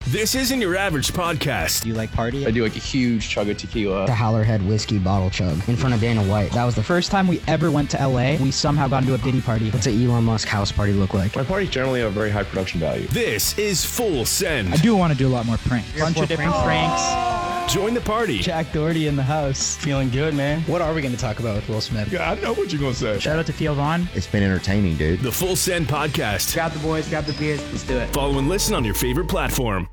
This isn't your average podcast. Do you like party? I do like a huge chug of tequila. The Howlerhead whiskey bottle chug in front of Dana White. That was the First time we ever went to LA, we somehow got into a Diddy party. What's an Elon Musk house party look like? My parties generally have very high production value. This is Full Send. I do want to do a lot more pranks. Bunch of different pranks. Join the party. Jack Doherty in the house. Feeling good, man. What are we going to talk about with Will Smith? Yeah, I know what you're going to say. Shout out to Theo Vaughn. It's been entertaining, dude. The Full Send podcast. Grab the boys, grab the beers, let's do it. Follow and listen on your favorite platform.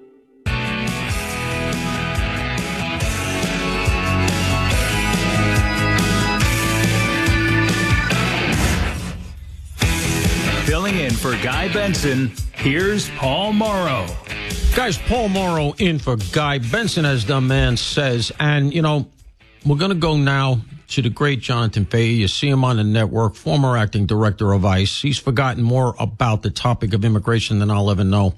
Filling in for Guy Benson, here's Paul Morrow. Guys, Paul Morrow in for Guy Benson, as the man says. And, you know, we're going to go now to the great Jonathan Fahey. You see him on the network, former acting director of ICE. He's forgotten more about the topic of immigration than I'll ever know.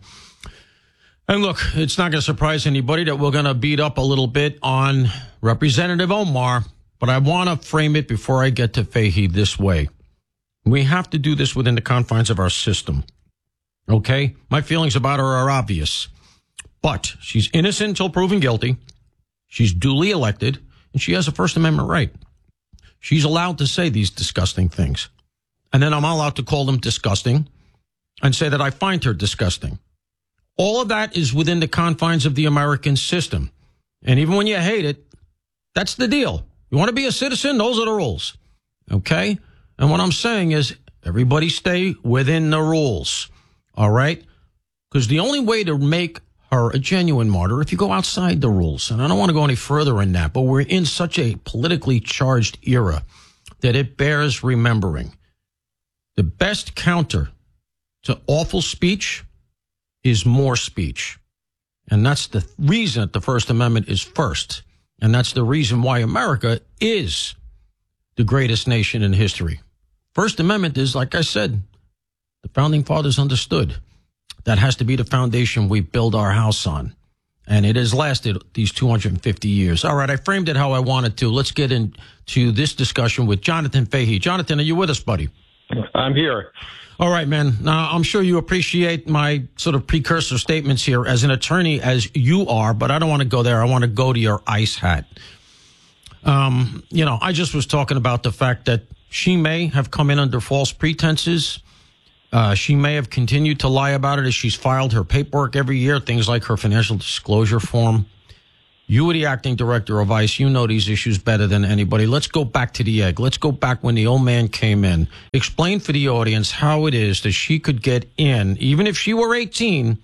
And look, it's not going to surprise anybody that we're going to beat up a little bit on Representative Omar, but I want to frame it before I get to Fahey this way. We have to do this within the confines of our system. Okay? My feelings about her are obvious. But she's innocent until proven guilty. She's duly elected, and she has a First Amendment right. She's allowed to say these disgusting things. And then I'm allowed to call them disgusting and say that I find her disgusting. All of that is within the confines of the American system. And even when you hate it, that's the deal. You want to be a citizen? Those are the rules. Okay? And what I'm saying is everybody stay within the rules. All right? Because the only way to make her a genuine martyr if you go outside the rules. And I don't want to go any further in that, but we're in such a politically charged era that it bears remembering. The best counter to awful speech is more speech. And that's the reason that the First Amendment is first. And that's the reason why America is the greatest nation in history. First Amendment is, like I said, the Founding Fathers understood. That has to be the foundation we build our house on. And it has lasted these 250 years. All right, I framed it how I wanted to. Let's get into this discussion with Jonathan Fahey. Jonathan, are you with us, buddy? I'm here. All right, man. Now, I'm sure you appreciate my sort of precursor statements here as an attorney as you are, but I don't want to go there. I want to go to your ICE hat. I just was talking about the fact that she may have come in under false pretenses. She may have continued to lie about it as she's filed her paperwork every year, things like her financial disclosure form. You were the acting director of ICE. You know these issues better than anybody. Let's go back to the egg. Let's go back when the old man came in. Explain for the audience how it is that she could get in, even if she were 18,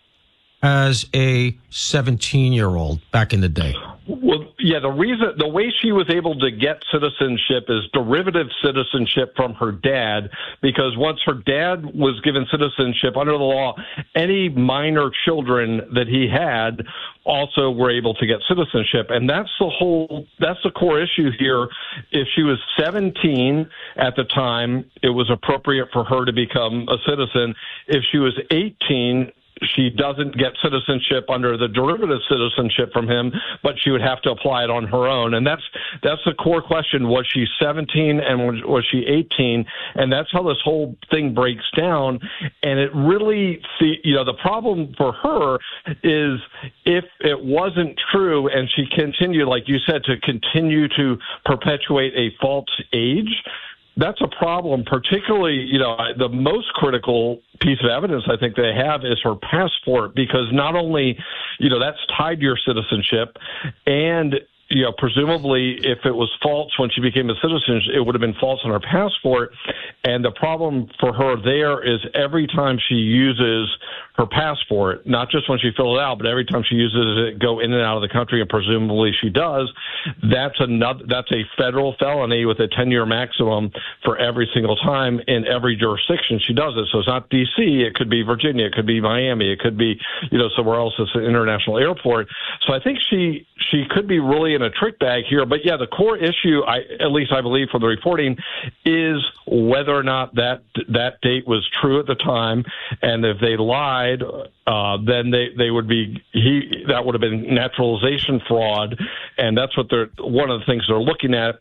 as a 17-year-old back in the day. Well, yeah, the way she was able to get citizenship is derivative citizenship from her dad, because once her dad was given citizenship under the law, any minor children that he had also were able to get citizenship. And that's the core issue here. If she was 17 at the time, it was appropriate for her to become a citizen. If she was 18, she doesn't get citizenship under the derivative citizenship from him, but she would have to apply it on her own. And that's the core question. Was she 17 and was she 18? And that's how this whole thing breaks down. And it really, the problem for her is if it wasn't true and she continued, like you said, to continue to perpetuate a false age, that's a problem, particularly, the most critical piece of evidence I think they have is her passport, because not only, that's tied to your citizenship, and presumably if it was false when she became a citizen, it would have been false on her passport. And the problem for her there is every time she uses her passport, not just when she fills it out, but every time she uses it, go in and out of the country, and presumably she does, that's a federal felony with a 10-year maximum for every single time in every jurisdiction she does it. So it's not D.C., it could be Virginia, it could be Miami, it could be, somewhere else that's an international airport. So I think she could be really in a trick bag here. But yeah, the core issue, at least I believe from the reporting, is whether or not that date was true at the time, and if they lied, then they would be that would have been naturalization fraud, and that's what one of the things they're looking at.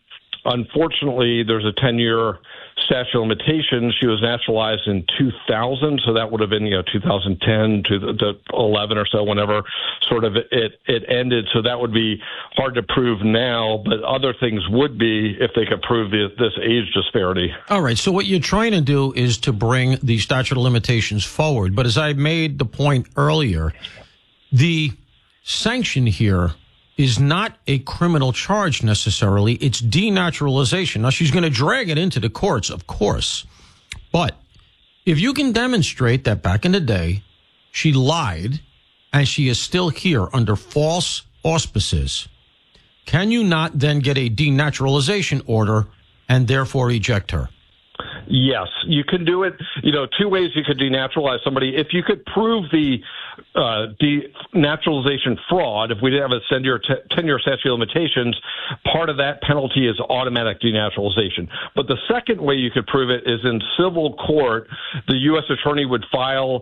Unfortunately, there's a 10-year statute of limitations. She was naturalized in 2000, so that would have been 2010 to 11 or so, whenever sort of it ended. So that would be hard to prove now, but other things would be if they could prove this age disparity. All right, so what you're trying to do is to bring the statute of limitations forward, but as I made the point earlier, the sanction here is not a criminal charge necessarily. It's denaturalization. Now, she's going to drag it into the courts, of course. But if you can demonstrate that back in the day, she lied and she is still here under false auspices, can you not then get a denaturalization order and therefore eject her? Yes, you can do it. Two ways you could denaturalize somebody. If you could prove the denaturalization fraud, if we didn't have a 10-year statute of limitations, part of that penalty is automatic denaturalization. But the second way you could prove it is in civil court. The U.S. attorney would file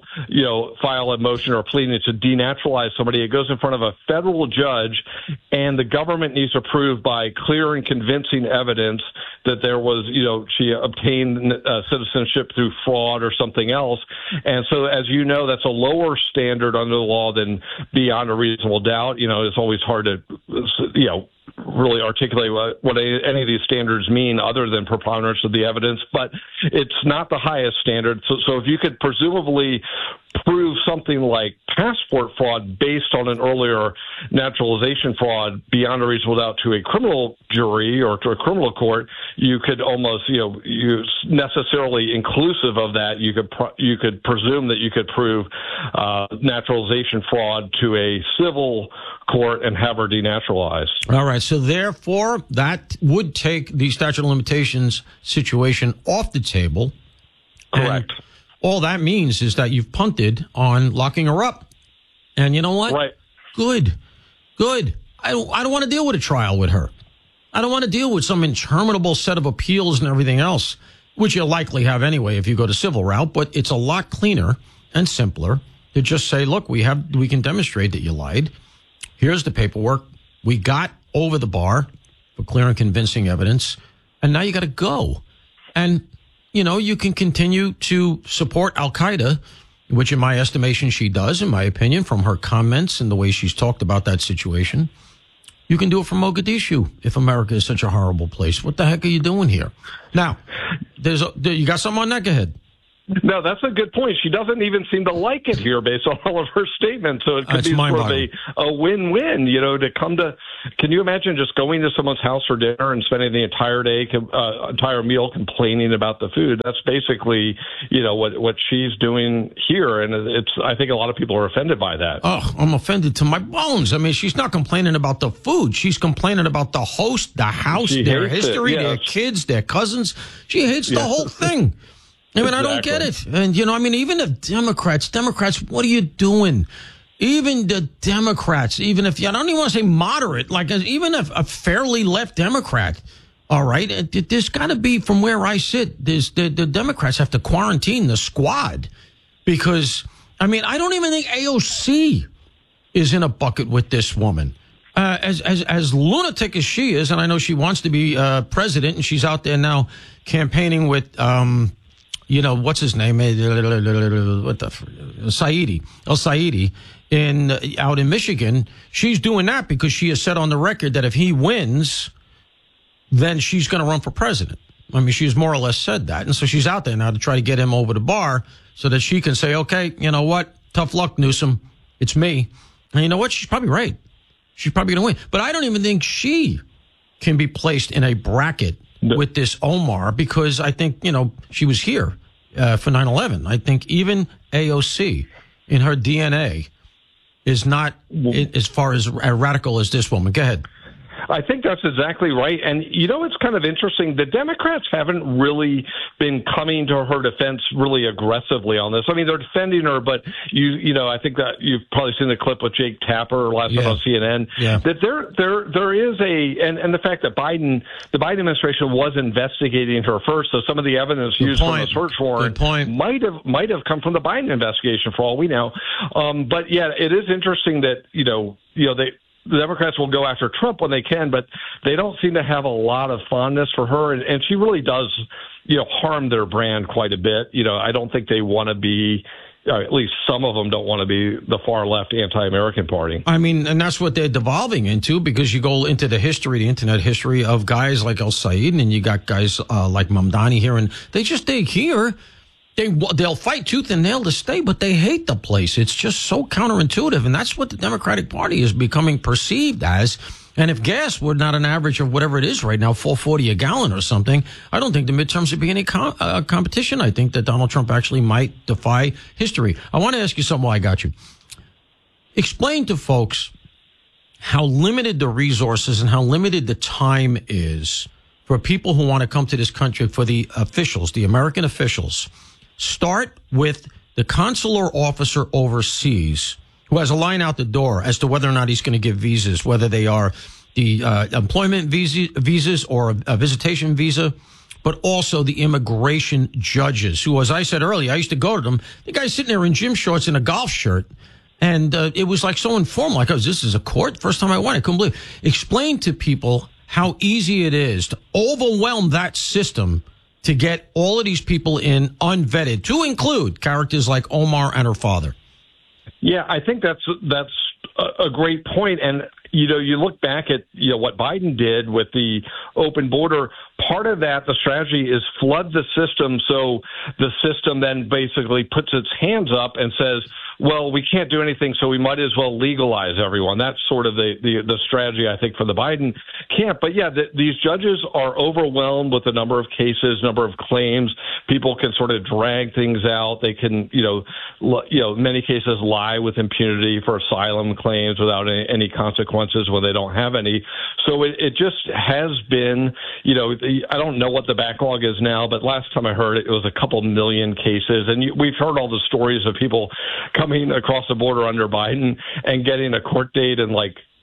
a motion or a pleading to denaturalize somebody. It goes in front of a federal judge, and the government needs to prove by clear and convincing evidence that there was, she obtained citizenship through fraud or something else. And so, as you know, that's a lower standard under the law than beyond a reasonable doubt. It's always hard to, really articulate what any of these standards mean other than preponderance of the evidence, but it's not the highest standard. So if you could presumably prove something like passport fraud based on an earlier naturalization fraud beyond a reasonable doubt to a criminal jury or to a criminal court, you could almost, you necessarily inclusive of that, you could presume that you could prove naturalization fraud to a civil court and have her denaturalized. All right. So therefore, that would take the statute of limitations situation off the table. Correct. And all that means is that you've punted on locking her up. And you know what? Right. Good. I don't want to deal with a trial with her. I don't want to deal with some interminable set of appeals and everything else, which you'll likely have anyway if you go to civil route. But it's a lot cleaner and simpler to just say, look, we can demonstrate that you lied. Here's the paperwork. We got over the bar for clear and convincing evidence, and now you got to go. And, you can continue to support Al-Qaeda, which in my estimation she does, in my opinion, from her comments and the way she's talked about that situation. You can do it from Mogadishu if America is such a horrible place. What the heck are you doing here? Now, you got something on that? Go ahead. No, that's a good point. She doesn't even seem to like it here based on all of her statements. So it could be sort of a win-win, to come to. Can you imagine just going to someone's house for dinner and spending the entire meal complaining about the food? That's basically, what she's doing here. And I think a lot of people are offended by that. Oh, I'm offended to my bones. I mean, she's not complaining about the food. She's complaining about the host, the house, their history, their kids, their cousins. She hates the whole thing. I mean, exactly. I don't get it. And, even if Democrats, what are you doing? Even the Democrats, even if, I don't even want to say moderate, like even a fairly left Democrat, all right, there's got to be, from where I sit, the Democrats have to quarantine the squad because, I don't even think AOC is in a bucket with this woman. As lunatic as she is, and I know she wants to be president, and she's out there now campaigning with, what's his name? Saidi, El Saidi, out in Michigan. She's doing that because she has said on the record that if he wins, then she's going to run for president. She's more or less said that. And so she's out there now to try to get him over the bar so that she can say, okay, you know what? Tough luck, Newsom. It's me. And you know what? She's probably right. She's probably going to win. But I don't even think she can be placed in a bracket with this Omar because I think, she was here for 9/11. I think even AOC in her DNA is not as far as radical as this woman. Go ahead. I think that's exactly right. And, it's kind of interesting. The Democrats haven't really been coming to her defense really aggressively on this. They're defending her, but I think that you've probably seen the clip with Jake Tapper last night on CNN. Yeah. That there is and the fact that the Biden administration was investigating her first, so some of the evidence used from the search warrant might have come from the Biden investigation for all we know. But yeah, it is interesting that the Democrats will go after Trump when they can, but they don't seem to have a lot of fondness for her, and she really does, harm their brand quite a bit. I don't think they want to be. At least some of them don't want to be the far-left anti-American party. I mean, and that's what they're devolving into, because you go into the internet history of guys like El Said, and you got guys like Mamdani here, and they'll fight tooth and nail to stay, but they hate the place. It's just so counterintuitive, and that's what the Democratic Party is becoming perceived as. And if gas were not an average of whatever it is right now, $4.40 a gallon or something, I don't think the midterms would be any competition. I think that Donald Trump actually might defy history. I want to ask you something while I got you. Explain to folks how limited the resources and how limited the time is for people who want to come to this country, for the officials, the American officials. Start with the consular officer overseas, who has a line out the door as to whether or not he's going to give visas, whether they are the employment visas or a visitation visa, but also the immigration judges, who, as I said earlier, I used to go to them. The guy's sitting there in gym shorts and a golf shirt, and it was like so informal. Like, this is a court? First time I went, I couldn't believe it. Explain to people how easy it is to overwhelm that system to get all of these people in unvetted, to include characters like Omar and her father. Yeah, I think that's a great point. And, you look back at, what Biden did with the open border. Part of that, the strategy is flood the system, so the system then basically puts its hands up and says, well, we can't do anything, so we might as well legalize everyone. That's sort of the strategy, I think, for the Biden camp. But, yeah, these judges are overwhelmed with the number of cases, number of claims. People can sort of drag things out. They can, in many cases, lie with impunity for asylum claims without any consequences when they don't have any. So it just has been, I don't know what the backlog is now, but last time I heard it was a couple million cases. And we've heard all the stories of people coming across the border under Biden and getting a court date in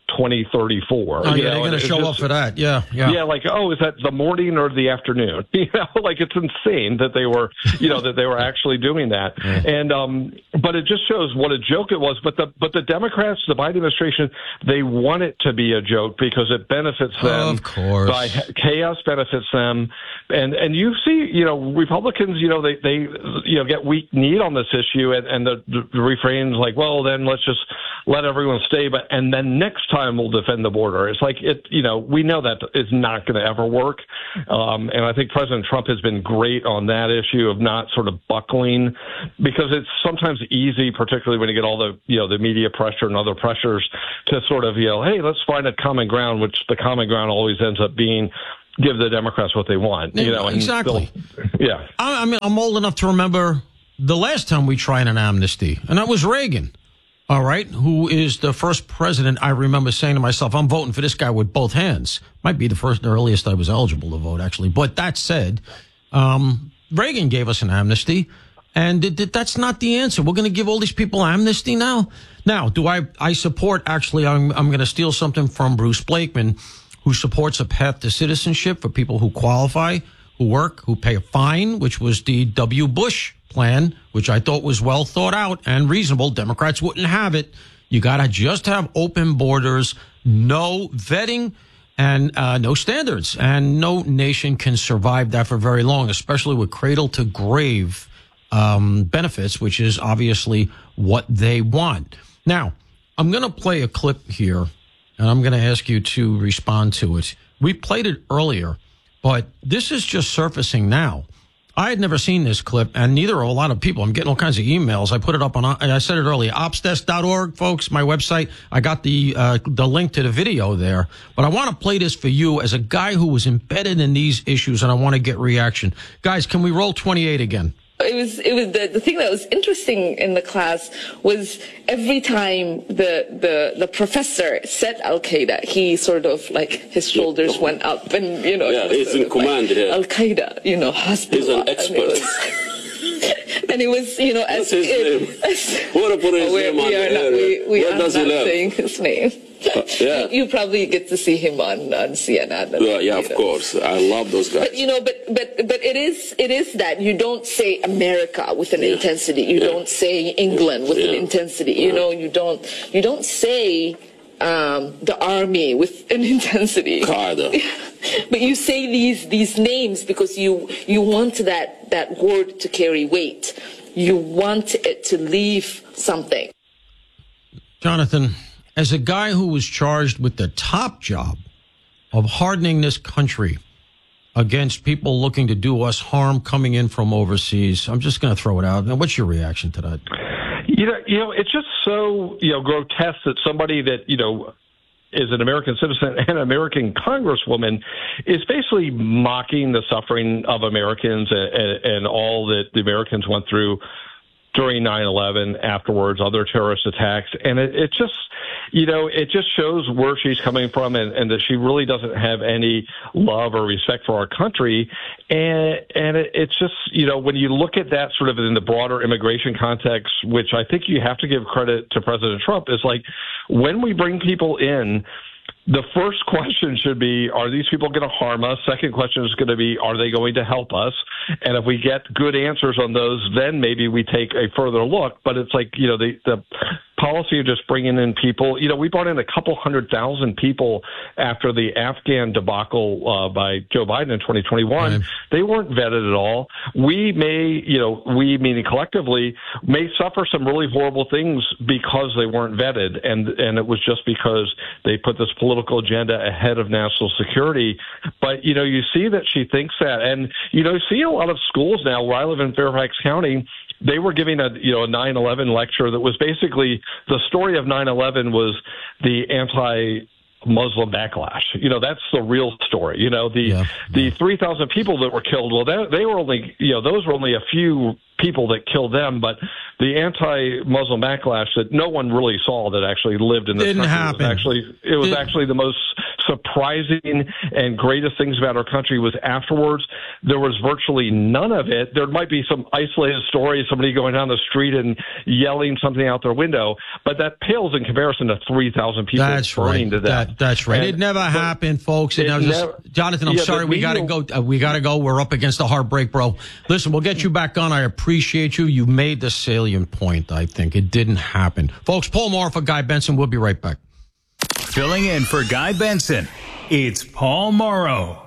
2034. Oh, yeah, they're going to show up for that. Yeah. Yeah, is that the morning or the afternoon? It's insane that they were, that they were actually doing that. Yeah. And but it just shows what a joke it was. But the Democrats, the Biden administration, they want it to be a joke because it benefits them. Of course, chaos benefits them. And you see, Republicans, they get weak kneed on this issue, and the refrain's like, well, then let's just let everyone stay. And then next time we'll defend the border. It's like we know that is not going to ever work. And I think President Trump has been great on that issue of not sort of buckling, because it's sometimes easy, particularly when you get all the, the media pressure and other pressures, to sort of, hey, let's find a common ground, which the common ground always ends up being give the Democrats what they want. Exactly. Yeah. I mean, I'm old enough to remember the last time we tried an amnesty, and that was Reagan. All right, who is the first president I remember saying to myself, I'm voting for this guy with both hands. Might be the earliest I was eligible to vote, actually. But that said, Reagan gave us an amnesty, and that's not the answer. We're going to give all these people amnesty now? Now, do I support, actually, I'm going to steal something from Bruce Blakeman, who supports a path to citizenship for people who qualify, who work, who pay a fine, which was the W. Bush plan, which I thought was well thought out and reasonable. Democrats wouldn't have it. You got to just have open borders, no vetting, and no standards. And no nation can survive that for very long, especially with cradle to grave benefits, which is obviously what they want. Now, I'm going to play a clip here, and I'm going to ask you to respond to it. We played it earlier, but this is just surfacing now. I had never seen this clip, and neither are a lot of people. I'm getting all kinds of emails. I put it up on, I said it earlier, opsdesk.org, folks, my website. I got the link to the video there. But I want to play this for you as a guy who was embedded in these issues, and I want to get reaction. Guys, can we roll 28 again? It was the thing that was interesting in the class was every time the professor said Al-Qaeda, he sort of his shoulders went up, and he's in command here. Al-Qaeda, hospital. He's an expert. And it was, What's his name? What put his name on there? We are not saying his name. Yeah. You probably get to see him on CNN. Yeah, of course. I love those guys. But it is that you don't say America with an intensity. You don't say England with an intensity. You don't say the army with an intensity. Carter. But you say these names because you want that word to carry weight. You want it to leave something. Jonathan, as a guy who was charged with the top job of hardening this country against people looking to do us harm coming in from overseas, I'm just going to throw it out. Now, what's your reaction to that? You know, it's just so, grotesque that somebody that, is an American citizen and an American congresswoman is basically mocking the suffering of Americans and all that the Americans went through during 9/11, afterwards, other terrorist attacks. And it just, it just shows where she's coming from and that she really doesn't have any love or respect for our country. And it's just, when you look at that sort of in the broader immigration context, which I think you have to give credit to President Trump, is like when we bring people in, the first question should be, are these people going to harm us? Second question is going to be, are they going to help us? And if we get good answers on those, then maybe we take a further look. But it's like, the policy of just bringing in people, we brought in a couple 100,000 people after the Afghan debacle by Joe Biden in 2021. Right. They weren't vetted at all. We may, we meaning collectively, may suffer some really horrible things because they weren't vetted. And it was just because they put this political agenda ahead of national security. But, you see that she thinks that. And, you see a lot of schools now where I live in Fairfax County, they were giving a 9/11 lecture that was basically the story of 9/11 was the anti-Muslim backlash. That's the real story. The 3,000 people that were killed. Well, they were only, those were only a few people that killed them, but the anti-Muslim backlash that no one really saw that actually lived in this country happen. It was actually the most surprising and greatest things about our country was afterwards. There was virtually none of it. There might be some isolated stories, somebody going down the street and yelling something out their window, but that pales in comparison to 3,000 people burning to death. That's right. It never happened, folks. Jonathan, I'm sorry. We got to go. We got to go. We're up against the heartbreak, bro. Listen, we'll get you back on. I appreciate you. You made the salient point, I think. It didn't happen. Folks, Paul Moore for Guy Benson. We'll be right back. Filling in for Guy Benson, it's Paul Morrow.